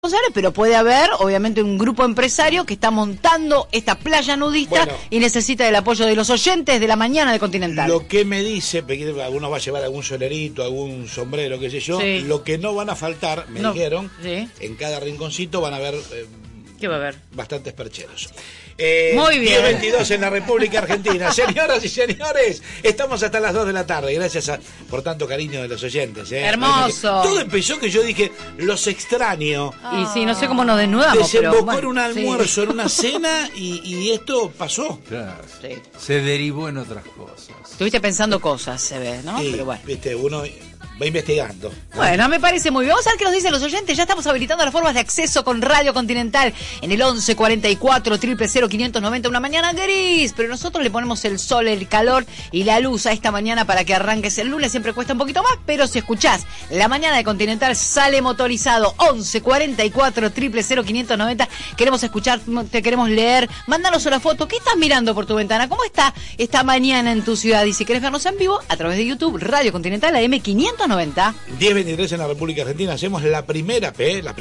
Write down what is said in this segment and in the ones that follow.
pero puede haber, obviamente, un grupo empresario que está montando esta playa nudista y necesita el apoyo de los oyentes de la mañana de Continental. Lo que me dice, alguno va a llevar algún solerito, algún sombrero, qué sé yo, lo que no van a faltar, me dijeron, en cada rinconcito van a haber... ¿Qué va a haber? Bastantes percheros. Muy bien. 10:22 en la República Argentina. Señoras y señores, estamos hasta las 2 de la tarde. Gracias por tanto cariño de los oyentes. Hermoso. Todo empezó que yo dije, los extraño. Y sí, no sé cómo nos desnudamos. Desembocó en un almuerzo, en una cena, y esto pasó. Claro. Se derivó en otras cosas. Estuviste pensando cosas, se ve, ¿no? Sí, pero bueno. Viste, uno va investigando. Bueno, me parece muy bien. Vamos a ver qué nos dicen los oyentes. Ya estamos habilitando las formas de acceso con Radio Continental en el 11 44 000 590. Una mañana gris, pero nosotros le ponemos el sol, el calor y la luz a esta mañana para que arranques el lunes. Siempre cuesta un poquito más, pero si escuchás la mañana de Continental sale motorizado. 11 44 000 590. Queremos escuchar, te queremos leer. Mándanos una foto. ¿Qué estás mirando por tu ventana? ¿Cómo está esta mañana en tu ciudad? Y si querés vernos en vivo, a través de YouTube, Radio Continental, la M590. 10:23 en la República Argentina. Hacemos la primera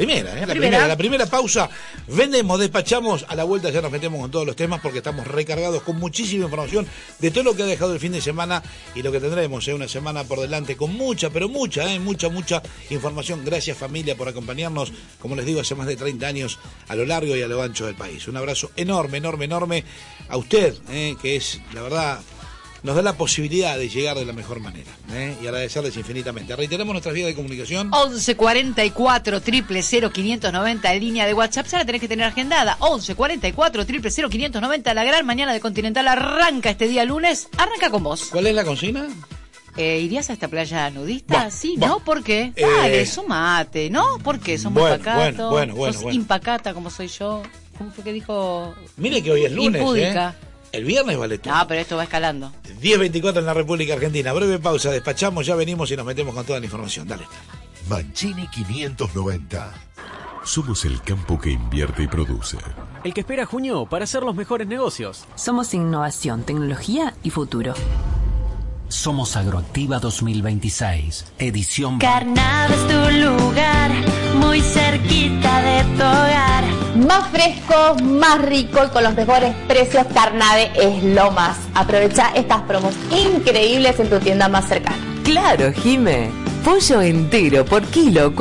pausa. Vendemos, despachamos. A la vuelta ya nos metemos con todos los temas porque estamos recargados con muchísima información de todo lo que ha dejado el fin de semana y lo que tendremos. Una semana por delante con mucha información. Gracias, familia, por acompañarnos, como les digo, hace más de 30 años a lo largo y a lo ancho del país. Un abrazo enorme a usted, que es, la verdad, nos da la posibilidad de llegar de la mejor manera, y agradecerles infinitamente. Reiteramos nuestras vías de comunicación. 11 44 000 590 en línea de WhatsApp. Ya la tenés que tener agendada. 11 44 000 590. La gran mañana de Continental arranca este día lunes. Arranca con vos. ¿Cuál es la consigna? ¿Irías a esta playa nudista? ¿No? ¿Por qué? Dale, sumate, ¿no? ¿Por qué? Sos muy pacato. Sos impacata como soy yo. ¿Cómo fue que dijo? Mire que hoy es lunes, impúdica. El viernes vale todo. No, pero esto va escalando. 10:24 en la República Argentina. Breve pausa, despachamos, ya venimos y nos metemos con toda la información. Dale. Mancini 590. Somos el campo que invierte y produce. El que espera junio para hacer los mejores negocios. Somos innovación, tecnología y futuro. Somos Agroactiva 2026, edición... Carnave es tu lugar, muy cerquita de tu hogar. Más fresco, más rico y con los mejores precios. Carnave es lo más. Aprovecha estas promos increíbles en tu tienda más cercana. Claro, Jime. Pollo entero por kilo,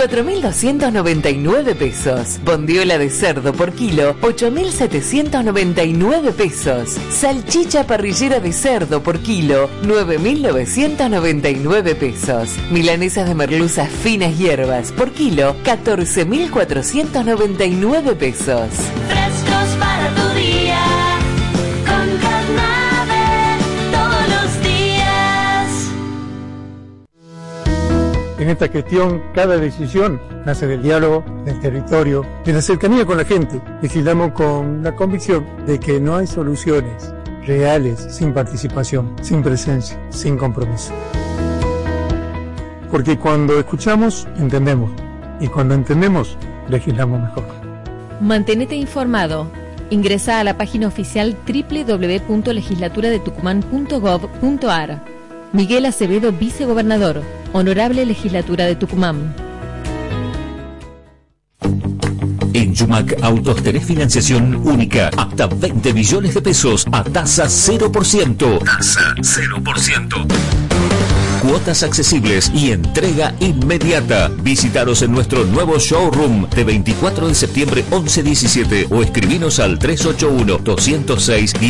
4.299 pesos. Bondiola de cerdo por kilo, 8.799 pesos. Salchicha parrillera de cerdo por kilo, 9.999 pesos. Milanesas de merluzas finas hierbas por kilo, 14.499 pesos. Frescos para tu día, con Carnave, todos los días. En esta gestión, cada decisión nace del diálogo, del territorio, de la cercanía con la gente. Legislamos con la convicción de que no hay soluciones reales sin participación, sin presencia, sin compromiso. Porque cuando escuchamos, entendemos. Y cuando entendemos, legislamos mejor. Mantenete informado. Ingresa a la página oficial www.legislaturadetucumán.gov.ar. Miguel Acevedo, vicegobernador. Honorable Legislatura de Tucumán. En Yumac Autos tenés financiación única hasta 20 millones de pesos a tasa 0%. Tasa 0%. Cuotas accesibles y entrega inmediata. Visítanos en nuestro nuevo showroom de 24 de septiembre 11-17 o escribinos al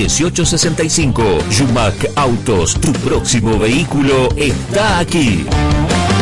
381-206-1865. Yumac Autos, tu próximo vehículo está aquí.